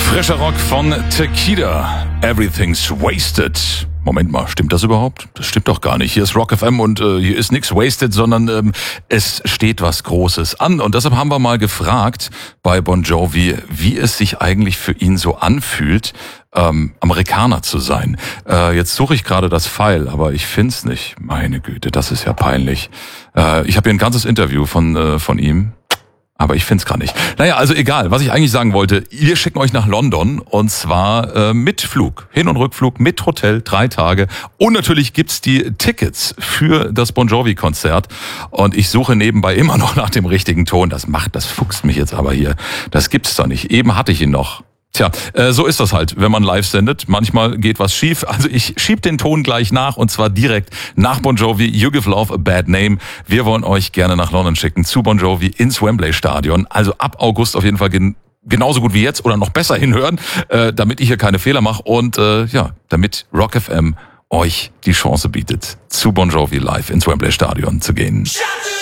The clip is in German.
Frischer Rock von Tequila. Everything's wasted. Moment mal, stimmt das überhaupt? Das stimmt doch gar nicht. Hier ist Rock FM und hier ist nichts wasted, sondern es steht was Großes an. Und deshalb haben wir mal gefragt bei Bon Jovi, wie es sich eigentlich für ihn so anfühlt, Amerikaner zu sein. Jetzt suche ich gerade das File, aber ich find's nicht. Meine Güte, das ist ja peinlich. Ich habe hier ein ganzes Interview von ihm. Aber ich find's gar nicht. Naja, also egal, was ich eigentlich sagen wollte, wir schicken euch nach London und zwar mit Flug, Hin- und Rückflug, mit Hotel, 3 Tage. Und natürlich gibt's die Tickets für das Bon Jovi-Konzert. Und ich suche nebenbei immer noch nach dem richtigen Ton. Das fuchst mich jetzt aber hier. Das gibt's doch nicht. Eben hatte ich ihn noch. Tja, so ist das halt, wenn man live sendet. Manchmal geht was schief. Also ich schieb den Ton gleich nach und zwar direkt nach Bon Jovi, You Give Love a Bad Name. Wir wollen euch gerne nach London schicken, zu Bon Jovi ins Wembley Stadion. Also ab August auf jeden Fall genauso gut wie jetzt oder noch besser hinhören, damit ich hier keine Fehler mache und damit Rock FM euch die Chance bietet, zu Bon Jovi live ins Wembley Stadion zu gehen.